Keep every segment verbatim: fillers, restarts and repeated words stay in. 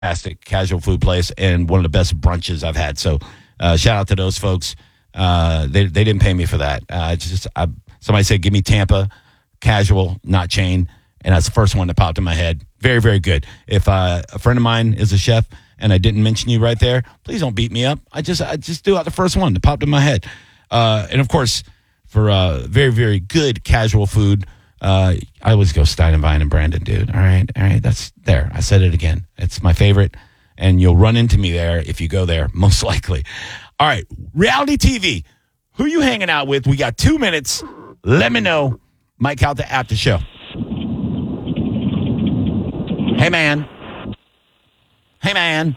fantastic casual food place and one of the best brunches I've had. So uh, shout out to those folks. Uh, they they didn't pay me for that. Uh, it's just I, somebody said, give me Tampa, casual, not chain. And that's the first one that popped in my head. Very, very good. If uh, a friend of mine is a chef and I didn't mention you right there, please don't beat me up. I just I just threw out the first one that popped in my head. Uh, and, of course, for uh, very, very good casual food, uh, I always go Stein and Vine and Brandon, dude. All right, all right, that's there. I said it again. It's my favorite, and you'll run into me there if you go there, most likely. All right, reality T V. Who you hanging out with? We got two minutes. Let me know. Mike Calta at the show. Hey, man. Hey, man.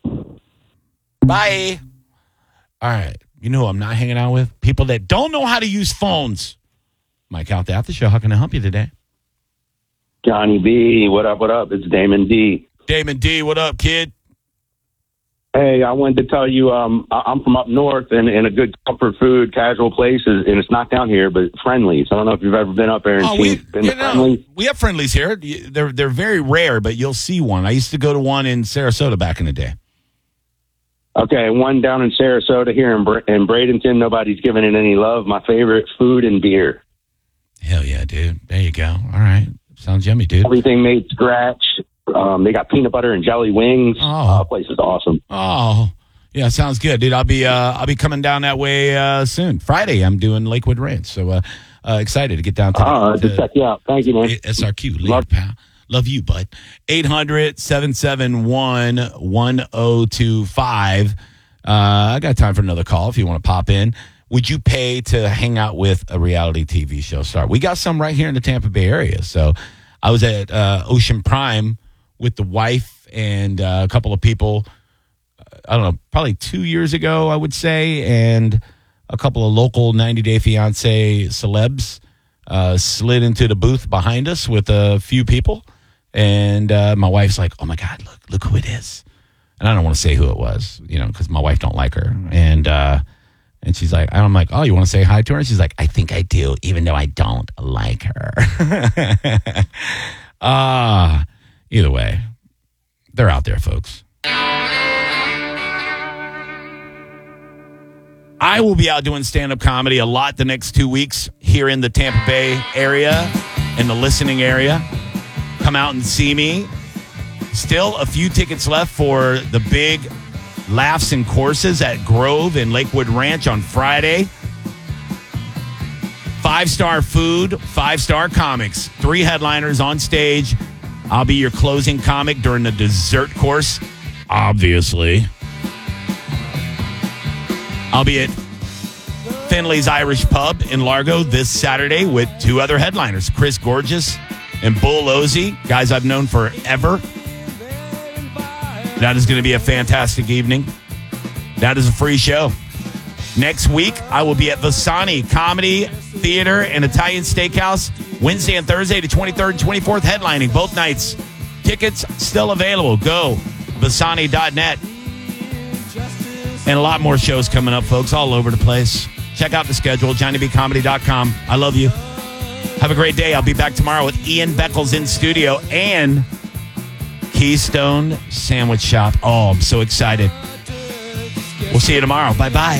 Bye. All right. You know who I'm not hanging out with? People that don't know how to use phones. Mike out there at the show. How can I help you today? Johnny B, what up, what up? It's Damon D. Damon D, what up, kid? Hey, I wanted to tell you, um, I- I'm from up north, and, and a good comfort food, casual place, is, and it's not down here, but Friendly's. I don't know if you've ever been up there and oh, seen we, been you to know, Friendly's. we have Friendly's here. They're, they're very rare, but you'll see one. I used to go to one in Sarasota back in the day. Okay, one down in Sarasota here in, Bra- in Bradenton. Nobody's giving it any love. My favorite, food and beer. Hell yeah, dude. There you go. All right. Sounds yummy, dude. Everything made scratch. Um, they got peanut butter and jelly wings. Oh. Uh, place is awesome. Oh, yeah, sounds good, dude. I'll be uh, I'll be coming down that way uh, soon. Friday, I'm doing Lakewood Ranch, so uh, uh, excited to get down to. Uh, the, to check you out. Thank you, man. S R Q, later, Love- pal. Love you, bud. eight hundred, seven seven one, one oh two five. Uh, I got time for another call if you want to pop in. Would you pay to hang out with a reality T V show star? We got some right here in the Tampa Bay area. So I was at uh, Ocean Prime with the wife and uh, a couple of people, I don't know, probably two years ago, I would say, and a couple of local ninety Day Fiancé celebs uh, slid into the booth behind us with a few people. And uh, my wife's like, oh, my God, look, look who it is. And I don't want to say who it was, you know, because my wife don't like her. And uh, and she's like, I'm like, oh, you want to say hi to her? And she's like, I think I do, even though I don't like her. Ah, uh, either way, they're out there, folks. I will be out doing stand-up comedy a lot the next two weeks here in the Tampa Bay area, in the listening area. Come out and see me. Still a few tickets left for the big Laughs and Courses at Grove and Lakewood Ranch on Friday. Five-star food, five-star comics, three headliners on stage. I'll be your closing comic during the dessert course, obviously. I'll be at Finley's Irish Pub in Largo this Saturday with two other headliners, Chris Gorgeous and Bull Ozzy, guys I've known forever. That is going to be a fantastic evening. That is a free show. Next week, I will be at Vasani Comedy Theater and Italian Steakhouse Wednesday and Thursday, the twenty-third and twenty-fourth, headlining both nights. Tickets still available. Go, Vasani dot net. And a lot more shows coming up, folks, all over the place. Check out the schedule, johnny b comedy dot com. I love you. Have a great day. I'll be back tomorrow with Ian Beckles in studio and Keystone Sandwich Shop. Oh, I'm so excited. We'll see you tomorrow. Bye-bye.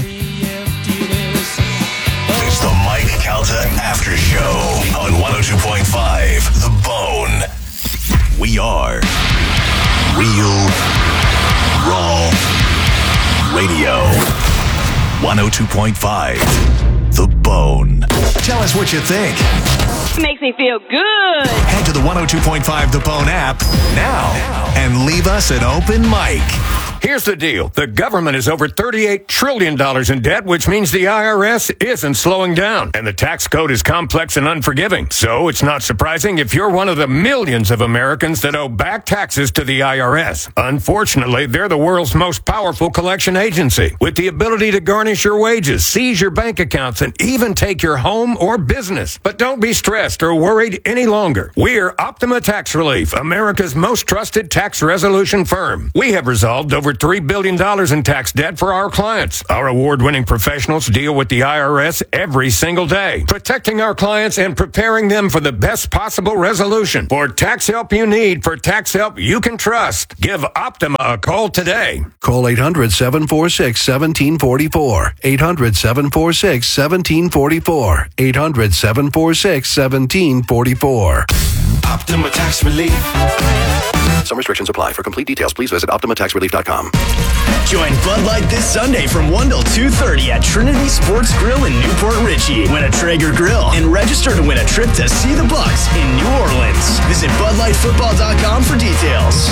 It's the Mike Calta After Show on one oh two point five The Bone. We are Real Raw Radio. one oh two point five The Bone. Tell us what you think. Makes me feel good. Head to the one oh two point five The Bone app now and leave us an open mic. Here's the deal. The government is over thirty-eight trillion dollars in debt, which means the I R S isn't slowing down. And the tax code is complex and unforgiving. So it's not surprising if you're one of the millions of Americans that owe back taxes to the I R S. Unfortunately, they're the world's most powerful collection agency, with the ability to garnish your wages, seize your bank accounts, and even take your home or business. But don't be stressed or worried any longer. We're Optima Tax Relief, America's most trusted tax resolution firm. We have resolved over over three billion dollars in tax debt for our clients. Our award-winning professionals deal with the I R S every single day, protecting our clients and preparing them for the best possible resolution. For tax help you need, for tax help you can trust, give Optima a call today. Call eight hundred, seven four six, one seven four four. eight hundred, seven four six, one seven four four. eight hundred, seven four six, one seven four four. Optima Tax Relief. Some restrictions apply. For complete details, please visit optima tax relief dot com. Join Bud Light this Sunday from one till two thirty at Trinity Sports Grill in Newport Richey. Win a Traeger grill and register to win a trip to see the Bucks in New Orleans. Visit bud light football dot com for details.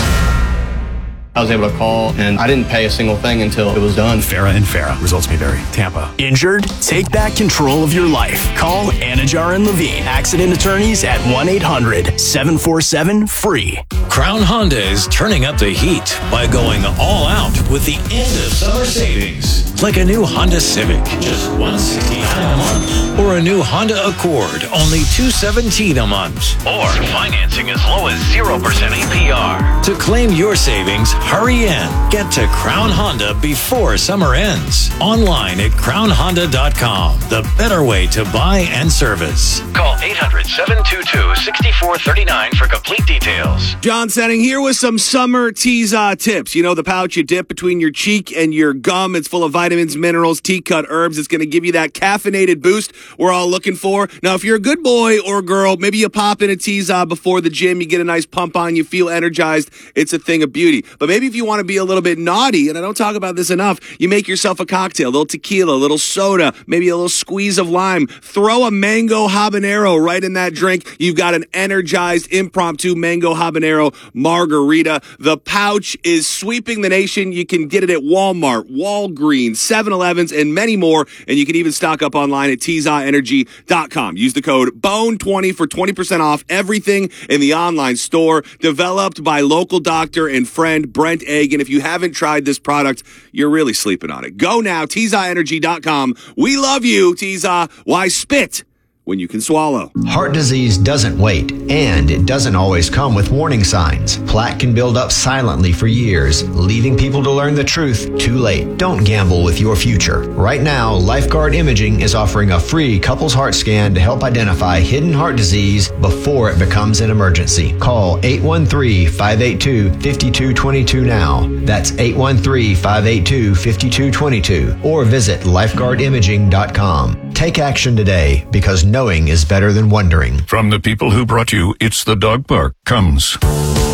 I was able to call, and I didn't pay a single thing until it was done. Farah and Farah. Results may vary. Tampa. Injured? Take back control of your life. Call Anajar and Levine. Accident attorneys at one eight hundred, seven four seven, free. Crown Honda is turning up the heat by going all out with the end of summer savings. Like a new Honda Civic, just one hundred sixty-nine dollars a month. Or a new Honda Accord, only two hundred seventeen dollars a month. Or financing as low as zero percent A P R. To claim your savings, hurry in. Get to Crown Honda before summer ends. Online at crown honda dot com. The better way to buy and service. Call eight hundred, seven two two, six four three nine for complete details. John Setting here with some summer T-Za tips. You know, the pouch you dip between your cheek and your gum. It's full of vitamins, minerals, tea-cut herbs. It's going to give you that caffeinated boost we're all looking for. Now, if you're a good boy or girl, maybe you pop in a T-Za before the gym. You get a nice pump on. You feel energized. It's a thing of beauty. But maybe if you want to be a little bit naughty, and I don't talk about this enough, you make yourself a cocktail, a little tequila, a little soda, maybe a little squeeze of lime. Throw a mango habanero right in that drink. You've got an energized impromptu mango habanero margarita. The pouch is sweeping the nation. You can get it at Walmart, Walgreens, seven elevens, and many more. And you can even stock up online at T Z A energy dot com. Use the code B O N E twenty for twenty percent off everything in the online store. Developed by local doctor and friend Brent Agan. If you haven't tried this product, you're really sleeping on it. Go now, T Z A energy dot com. We love you, T Z A. Why spit when you can swallow? Heart disease doesn't wait, and it doesn't always come with warning signs. Plaque can build up silently for years, leaving people to learn the truth too late. Don't gamble with your future. Right now, Lifeguard Imaging is offering a free couples heart scan to help identify hidden heart disease before it becomes an emergency. Call eight one three, five eight two, five two two two now. That's eight one three, five eight two, five two two two, or visit lifeguard imaging dot com. Take action today, because knowing is better than wondering. From the people who brought you It's the Dog Park comes